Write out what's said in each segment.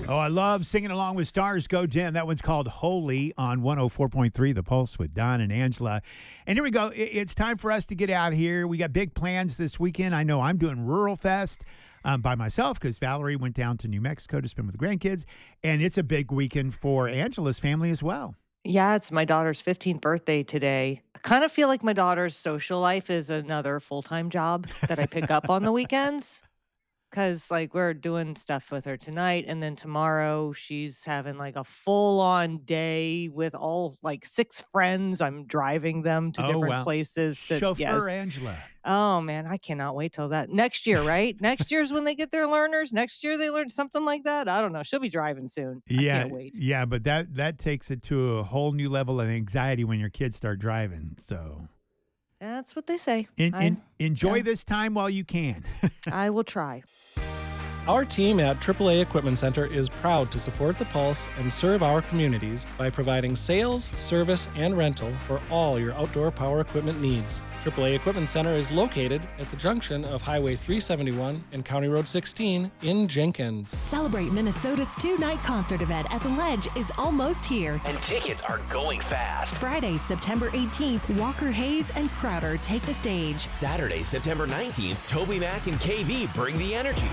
Oh, I love singing along with Stars Go Dim. That one's called Holy on 104.3 The Pulse with Don and Angela. And here we go. It's time for us to get out here. We got big plans this weekend. I know I'm doing Rural Fest by myself because Valerie went down to New Mexico to spend with the grandkids. And it's a big weekend for Angela's family as well. Yeah, it's my daughter's 15th birthday today. I kind of feel like my daughter's social life is another full-time job that I pick up on the weekends. Because, like, we're doing stuff with her tonight, and then tomorrow she's having, like, a full-on day with all, like, 6 friends. I'm driving them to different places. Chauffeur Angela. Oh, man, I cannot wait till that. Next year, right? Next year's when they get their learners. Next year they learn something like that. I don't know. She'll be driving soon. I can't wait. Yeah, but that takes it to a whole new level of anxiety when your kids start driving, so... That's what they say. Enjoy this time while you can. I will try. Our team at AAA Equipment Center is proud to support the Pulse and serve our communities by providing sales, service, and rental for all your outdoor power equipment needs. AAA Equipment Center is located at the junction of Highway 371 and County Road 16 in Jenkins. Celebrate Minnesota's 2-night concert event at the Ledge is almost here. And tickets are going fast. Friday, September 18th, Walker Hayes and Crowder take the stage. Saturday, September 19th, Toby Mac and KV bring the energy.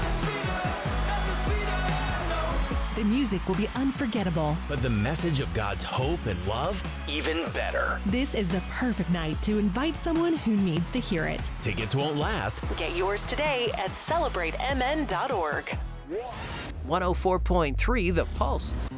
The music will be unforgettable. But the message of God's hope and love, even better. This is the perfect night to invite someone who needs to hear it. Tickets won't last. Get yours today at celebratemn.org. 104.3 The Pulse.